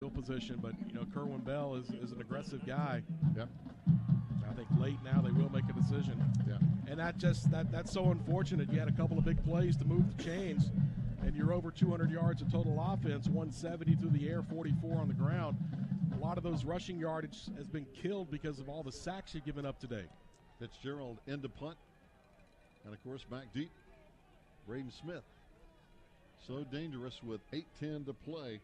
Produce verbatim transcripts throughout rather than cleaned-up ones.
field position, but, you know, Kerwin Bell is, is an aggressive guy. Yep. I think late now they will make a decision. Yeah. And that just that that's so unfortunate. You had a couple of big plays to move the chains, and you're over two hundred yards of total offense, one seventy through the air, forty-four on the ground. A lot of those rushing yardage has been killed because of all the sacks you've given up today. Fitzgerald into punt. And, of course, back deep, Braden Smith. So dangerous with eight ten to play.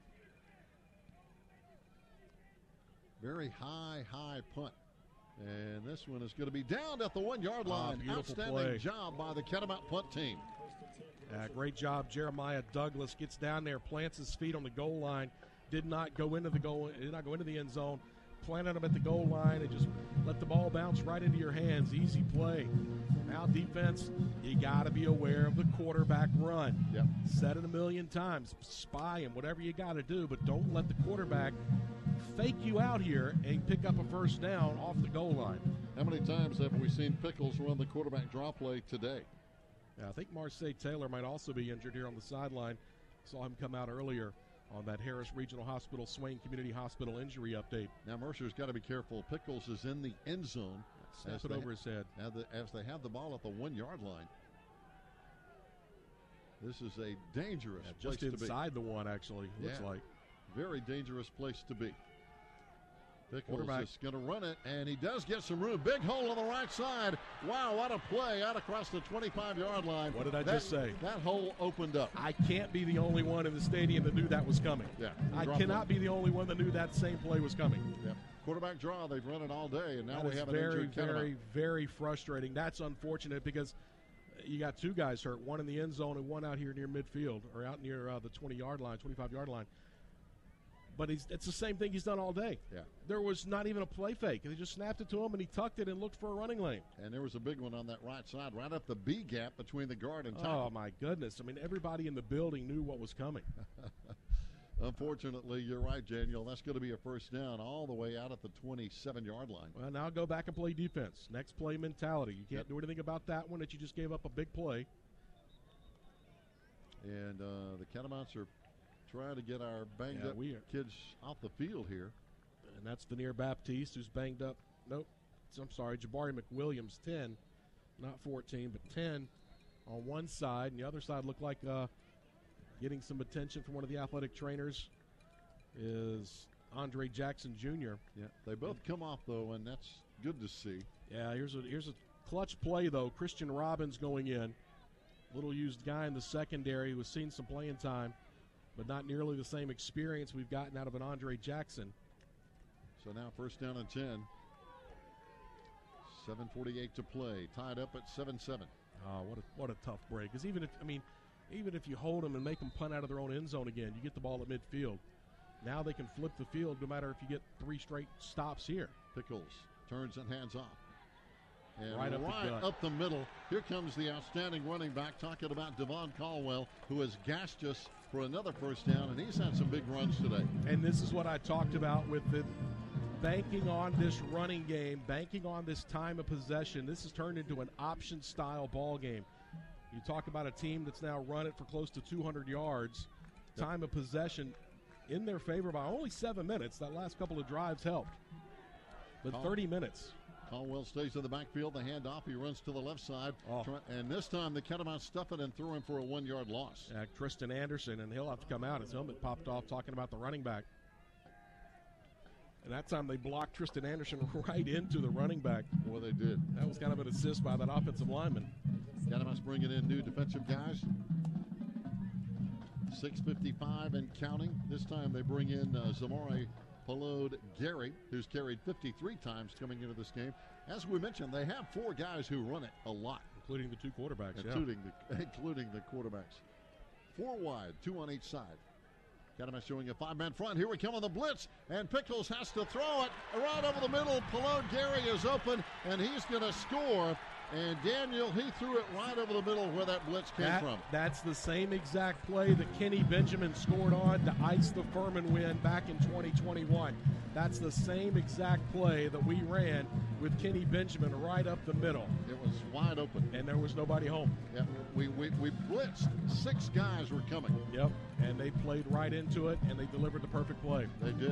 Very high, high punt. And this one is going to be down at the one-yard line. Oh, Outstanding play. job by the Catamount punt team. Uh, great job. Jeremiah Douglas gets down there, plants his feet on the goal line, did not go into the goal, did not go into the end zone, planted him at the goal line, and just let the ball bounce right into your hands. Easy play. Now defense, you got to be aware of the quarterback run. Yep. Said it a million times. Spy him, whatever you got to do, but don't let the quarterback fake you out here and pick up a first down off the goal line. How many times have we seen Pickles run the quarterback draw play today? Yeah, I think Marseille Taylor might also be injured here on the sideline. Saw him come out earlier on that Harris Regional Hospital, Swain Community Hospital injury update. Now Mercer's got to be careful. Pickles is in the end zone. Snap it over his head. As, the, as they have the ball at the one-yard line. This is a dangerous Yeah, place just to be. inside the one, actually, looks Yeah. like. Very dangerous place to be. Pickles Quarterback. is going to run it, and he does get some room. Big hole on the right side. Wow, what a play out across the twenty-five-yard line. What did I that, just say? That hole opened up. I can't be the only one in the stadium that knew that was coming. Yeah, I drop cannot one. be the only one that knew that same play was coming. Yeah. Quarterback draw, they've run it all day, and now That we is have an very, injured Catamount. very, very frustrating. That's unfortunate because you got two guys hurt, one in the end zone and one out here near midfield or out near uh, the twenty-yard line, twenty-five-yard line. But he's, it's the same thing he's done all day. Yeah. There was not even a play fake. They just snapped it to him, and he tucked it and looked for a running lane. And there was a big one on that right side, right up the B gap between the guard and tackle. Oh, my goodness. I mean, everybody in the building knew what was coming. Unfortunately, you're right, Daniel. That's going to be a first down all the way out at the twenty-seven-yard line. Well, now go back and play defense. Next play mentality. You can't Yep. do anything about that one that you just gave up a big play. And uh, the Catamounts are trying to get our banged Yeah, up we are. kids off the field here. And that's Veneer Baptiste, who's banged up. Nope. I'm sorry, Jabari McWilliams, ten. Not fourteen, but ten on one side. And the other side looked like uh, getting some attention from one of the athletic trainers is Andre Jackson Junior Yeah, they both come off, though, and that's good to see. Yeah, here's a here's a clutch play, though. Christian Robbins going in. Little used guy in the secondary who has seen some playing time, but not nearly the same experience we've gotten out of an Andre Jackson. So now first down and ten. seven forty-eight to play. Tied up at seven seven. Oh, what a what a tough break. Because even if I mean, even if you hold them and make them punt out of their own end zone again, you get the ball at midfield. Now they can flip the field no matter if you get three straight stops here. Pickles turns and hands off. And Right up the right gut. up the middle, here comes the outstanding running back, talking about Devon Caldwell, who has gashed us for another first down, and he's had some big runs today. And this is what I talked about with the banking on this running game, banking on this time of possession. This has turned into an option-style ball game. You talk about a team that's now run it for close to two hundred yards. Yep. Time of possession in their favor by only seven minutes. That last couple of drives helped. But Col- thirty minutes. Caldwell stays in the backfield. The handoff. He runs to the left side. Oh. Try- And this time the Catamounts stuff it and throw him for a one-yard loss. Uh, Tristan Anderson, and he'll have to come out. His helmet popped off talking about the running back. And that time they blocked Tristan Anderson right into the running back. Boy, they did. That was kind of an assist by that offensive lineman. Catamounts bringing in new defensive guys. six fifty-five and counting. This time they bring in uh, Zamore Palode Gary, who's carried fifty-three times coming into this game. As we mentioned, they have four guys who run it a lot, Including the two quarterbacks, yeah. including the including the quarterbacks. Four wide, two on each side. Catamounts showing a five-man front. Here we come on the blitz, and Pickles has to throw it right over the middle. Palode Gary is open, and he's going to score. And Daniel, he threw it right over the middle where that blitz came That- from. That's the same exact play that Kenny Benjamin scored on to ice the Furman win back in twenty twenty-one. That's the same exact play that we ran with Kenny Benjamin right up the middle, It was wide open. and there was nobody home. Yeah, we, we, we blitzed. Six guys were coming. Yep, and they played right into it, and they delivered the perfect play. They did.